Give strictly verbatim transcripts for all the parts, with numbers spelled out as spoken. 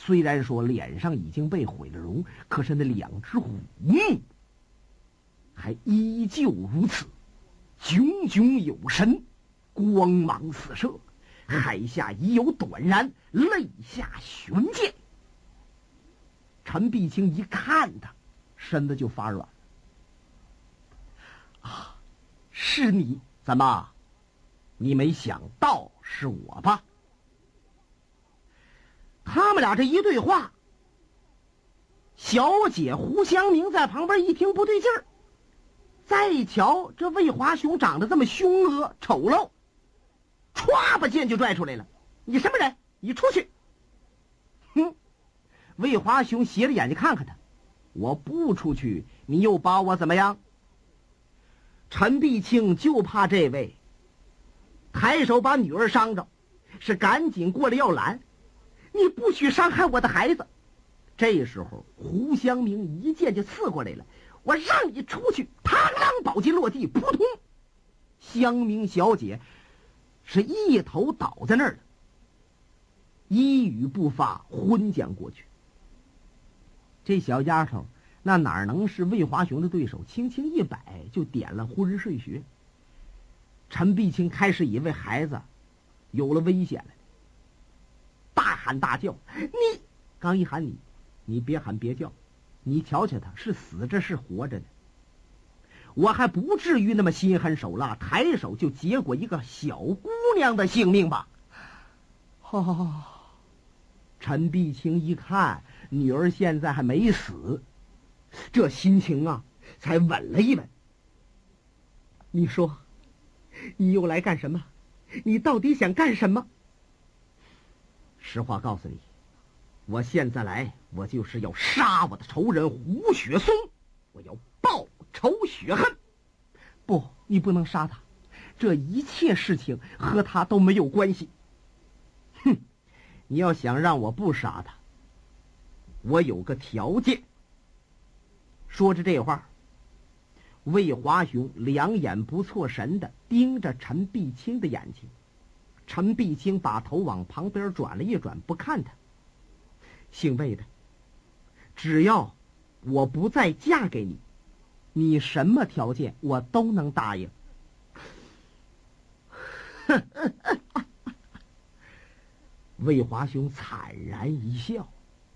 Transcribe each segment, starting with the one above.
虽然说脸上已经被毁了容，可是那两只虎目还依旧如此，炯炯有神，光芒四射，海下已有短然，泪下悬剑。陈碧清一看他，身子就发软。啊，是你？怎么，你没想到是我吧？他们俩这一对话，小姐胡香明在旁边一听不对劲儿，再一瞧这魏华雄长得这么凶恶丑陋，歘把剑就拽出来了。你什么人？你出去！哼！魏华雄斜着眼睛看看他，我不出去，你又把我怎么样？陈碧清就怕这位抬手把女儿伤着，是赶紧过来要拦。你不许伤害我的孩子！这时候胡香明一剑就刺过来了，我让你出去！螳螂宝剑落地，扑通！香明小姐是一头倒在那儿了，一语不发，昏将过去。这小丫头那哪能是魏华雄的对手？轻轻一摆就点了昏睡穴。陈碧清开始以为孩子有了危险了，大喊大叫：“你！”刚一喊你，你别喊别叫，你瞧瞧他是死着是活着呢？我还不至于那么心狠手辣，抬手就结果一个小姑娘的性命吧？哦，陈碧清一看女儿现在还没死，这心情啊才稳了一稳。你说你又来干什么？你到底想干什么？实话告诉你，我现在来我就是要杀我的仇人胡雪松，我要报仇雪恨。不，你不能杀他，这一切事情和他都没有关系。哼，你要想让我不杀他，我有个条件。说着这话，魏华雄两眼不错神的盯着陈碧清的眼睛。陈碧清把头往旁边转了一转，不看他。姓魏的，只要我不再嫁给你，你什么条件我都能答应。魏华雄惨然一笑。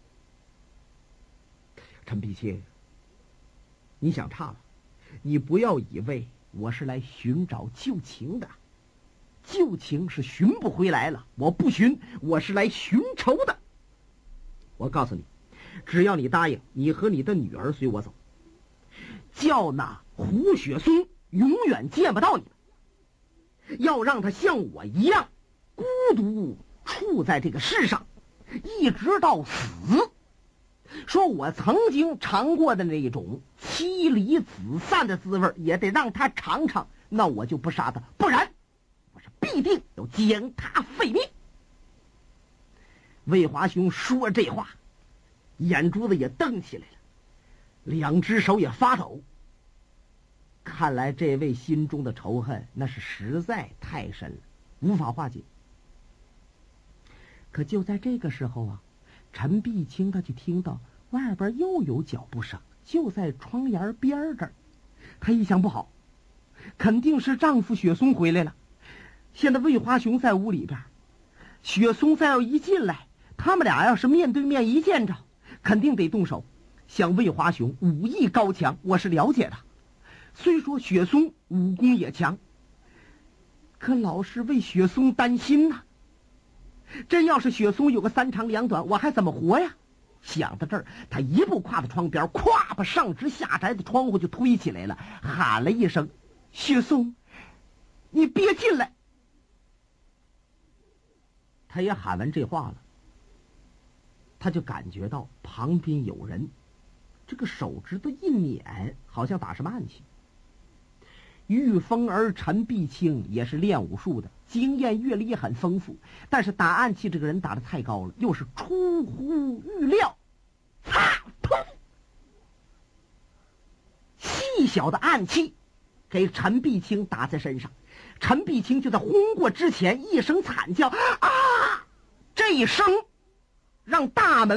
陈碧清，你想差了，你不要以为我是来寻找旧情的，旧情是寻不回来了，我不寻，我是来寻仇的。我告诉你，只要你答应，你和你的女儿随我走，叫那胡雪松永远见不到你们，要让他像我一样孤独处在这个世上，一直到死。说我曾经尝过的那种妻离子散的滋味也得让他尝尝，那我就不杀他，不然我是必定要将他废灭。魏华雄说这话，眼珠子也瞪起来了，两只手也发抖。看来这位心中的仇恨那是实在太深了，无法化解。可就在这个时候啊，陈碧清他就听到外边又有脚步声，就在窗沿边这儿。他一想不好，肯定是丈夫雪松回来了。现在魏华雄在屋里边，雪松再要一进来，他们俩要是面对面一见着，肯定得动手。像魏华雄武艺高强，我是了解的，虽说雪松武功也强，可老是为雪松担心呐、啊。真要是雪松有个三长两短，我还怎么活呀？想到这儿，他一步跨到窗边，咵把上直下宅的窗户就推起来了，喊了一声：“雪松，你别进来！”他也喊完这话了，他就感觉到旁边有人，这个手指头一捻，好像打什么暗器。玉凤儿陈碧清也是练武术的，经验阅历也很丰富，但是打暗器这个人打得太高了，又是出乎预料。擦！砰！细小的暗器给陈碧清打在身上，陈碧清就在昏过之前一声惨叫啊！这一声让大门